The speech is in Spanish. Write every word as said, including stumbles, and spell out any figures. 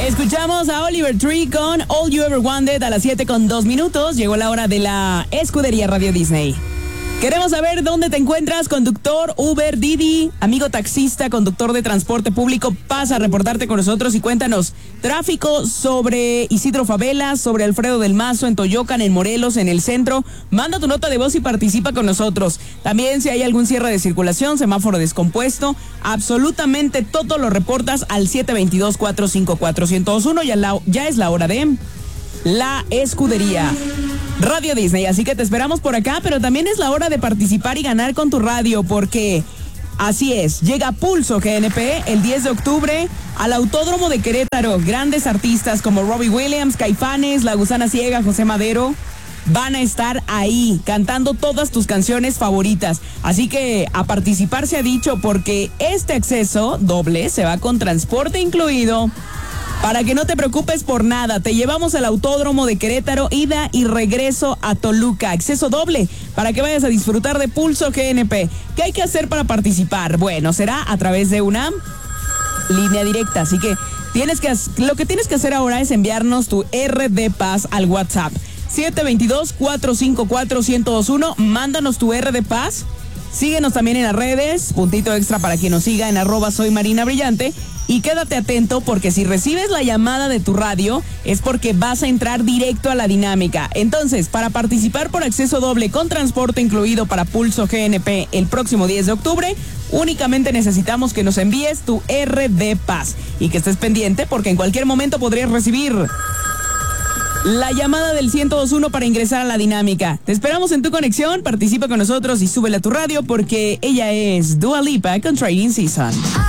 Escuchamos a Oliver Tree con All You Ever Wanted a las siete con dos minutos. Llegó la hora de la Escudería Radio Disney. Queremos saber dónde te encuentras, conductor, Uber, Didi, amigo taxista, conductor de transporte público. Pasa a reportarte con nosotros y cuéntanos tráfico sobre Isidro Favela, sobre Alfredo del Mazo, en Toyocan, en Morelos, en el centro. Manda tu nota de voz y participa con nosotros. También si hay algún cierre de circulación, semáforo descompuesto, absolutamente todo lo reportas al siete dos dos, cuatro cinco cuatro, uno cero uno. Ya, la, ya es la hora de la Escudería Radio Disney, así que te esperamos por acá, pero también es la hora de participar y ganar con tu radio, porque así es, llega Pulso G N P el diez de octubre al Autódromo de Querétaro. Grandes artistas como Robbie Williams, Caifanes, La Gusana Ciega, José Madero van a estar ahí cantando todas tus canciones favoritas. Así que a participar se ha dicho, porque este acceso doble se va con transporte incluido. Para que no te preocupes por nada, te llevamos al Autódromo de Querétaro, ida y regreso a Toluca. Acceso doble para que vayas a disfrutar de Pulso G N P. ¿Qué hay que hacer para participar? Bueno, será a través de una línea directa, así que tienes que lo que tienes que hacer ahora es enviarnos tu R D Paz al WhatsApp. siete dos dos, cuatro cinco cuatro, uno cero dos uno. Mándanos tu R D Paz. Síguenos también en las redes, puntito extra para quien nos siga en arroba soy Marina Brillante. Y quédate atento, porque si recibes la llamada de tu radio es porque vas a entrar directo a la dinámica. Entonces, para participar por acceso doble con transporte incluido para Pulso G N P el próximo diez de octubre, únicamente necesitamos que nos envíes tu R D Paz y que estés pendiente, porque en cualquier momento podrías recibir la llamada del uno cero dos uno para ingresar a la dinámica. Te esperamos en tu conexión, participa con nosotros y súbela a tu radio, porque ella es Dua Lipa con Trading Season.